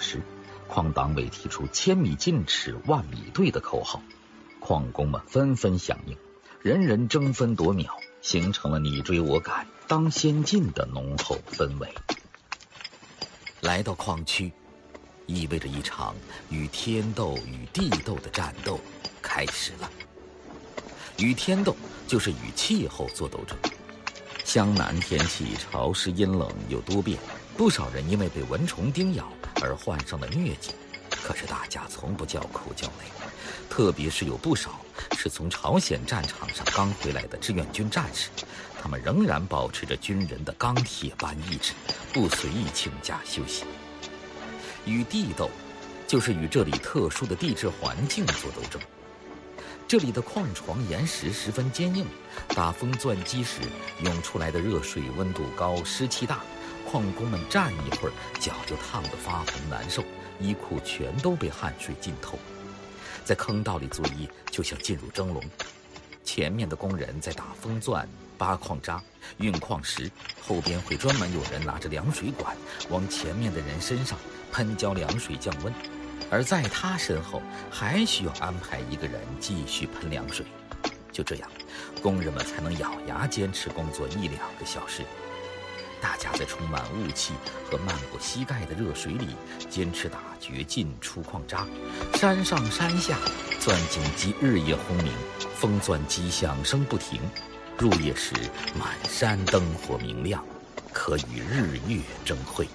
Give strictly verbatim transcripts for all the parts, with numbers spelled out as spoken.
时，矿党委提出千米进尺万米队的口号，矿工们纷纷响应，人人争分夺秒，形成了你追我赶当先进的浓厚氛围。来到矿区，意味着一场与天斗与地斗的战斗开始了。与天斗就是与气候做斗争。湘南天气潮湿阴冷又多变，不少人因为被蚊虫叮咬而患上了疟疾，可是大家从不叫苦叫累，特别是有不少是从朝鲜战场上刚回来的志愿军战士，他们仍然保持着军人的钢铁般意志，不随意请假休息。与地斗就是与这里特殊的地质环境做斗争。这里的矿床岩石十分坚硬，打风钻机时涌出来的热水温度高，湿气大，矿工们站一会儿脚就烫得发红难受，衣裤全都被汗水浸透。在坑道里作业就像进入蒸笼，前面的工人在打风钻、扒矿渣、运矿石，后边会专门有人拿着凉水管往前面的人身上喷浇凉水降温，而在他身后还需要安排一个人继续喷凉水。就这样，工人们才能咬牙坚持工作一两个小时。大家在充满雾气和漫过膝盖的热水里坚持打掘进出矿渣，山上山下钻井机日夜轰鸣，风钻机响声不停。入夜时满山灯火明亮，可与日月争辉。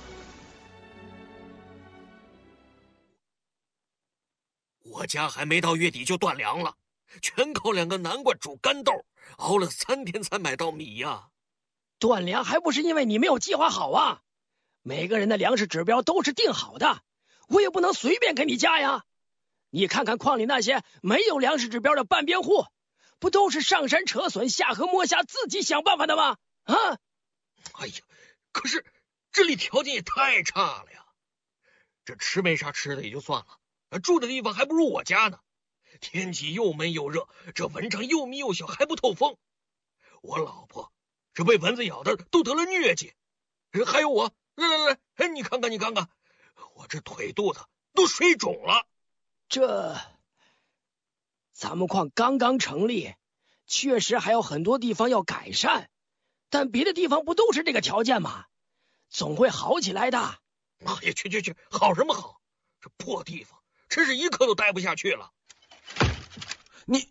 我家还没到月底就断粮了，全靠两个南瓜煮干豆，熬了三天才买到米呀。 断粮还不是因为你没有计划好啊！每个人的粮食指标都是定好的，我也不能随便给你加呀。你看看矿里那些没有粮食指标的半边户，不都是上山扯笋下河摸虾自己想办法的吗？啊！ 哎呀，可是这里条件也太差了呀，这吃没啥吃的也就算了，住的地方还不如我家呢。天气又闷又热，这蚊帐又密又小，还不透风。我老婆这被蚊子咬的都得了疟疾，还有我，来来来，哎，你看看你看看，我这腿肚子都水肿了。 这咱们矿刚刚成立，确实还有很多地方要改善，但别的地方不都是这个条件吗？总会好起来的。 哎呀，去去去，好什么好？这破地方真是一刻都待不下去了。 你，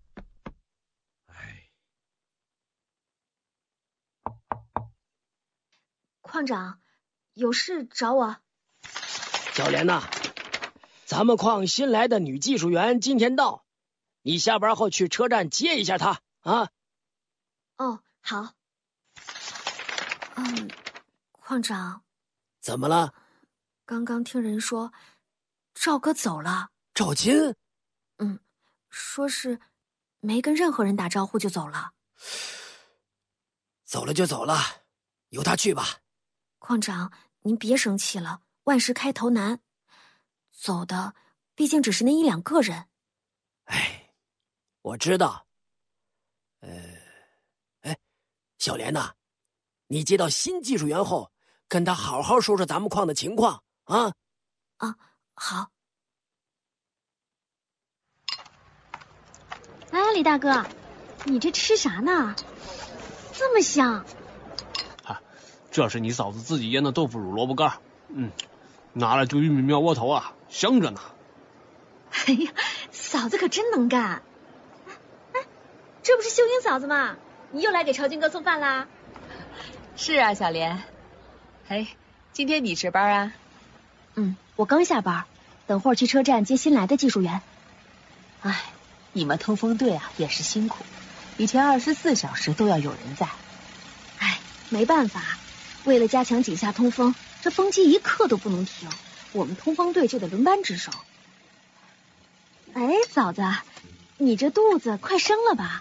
哎，矿长，有事找我？ 小莲呐，咱们矿新来的女技术员今天到，你下班后去车站接一下她啊。 哦，好。嗯，矿长。 怎么了？ 刚刚听人说赵哥走了。 赵金？ 嗯，说是没跟任何人打招呼就走了。 走了就走了，由他去吧。 矿长，您别生气了，万事开头难，走的毕竟只是那一两个人。 哎，我知道。呃，哎，小莲呐，你接到新技术员后，跟他好好说说咱们矿的情况啊。 啊，好。 哎，李大哥，你这吃啥呢？这么香！ 啊，这是你嫂子自己腌的豆腐乳萝卜干，嗯，拿来煮玉米面窝头啊，香着呢。 哎呀，嫂子可真能干！哎，这不是秀英嫂子吗？你又来给朝军哥送饭啦？ 是啊，小莲。哎，今天你值班啊？ 嗯，我刚下班，等会儿去车站接新来的技术员。 哎。你们通风队啊也是辛苦，以前二十四小时都要有人在。 哎，没办法，为了加强井下通风，这风机一刻都不能停，我们通风队就得轮班值守。哎，嫂子，你这肚子快生了吧？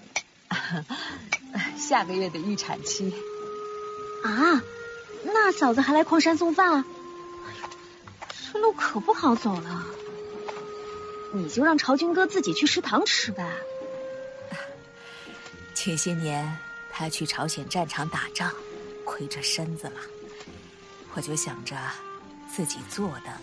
下个月的预产期。 啊，那嫂子还来矿山送饭？哎呀，这路可不好走了。你就让朝军哥自己去食堂吃呗。 前些年他去朝鲜战场打仗，亏着身子了，我就想着自己做的